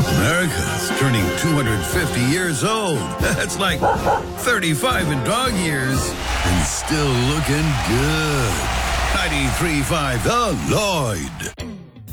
America's turning 250 years old. That's like 35 in dog years. And still looking good. 93.5 The Lloyd.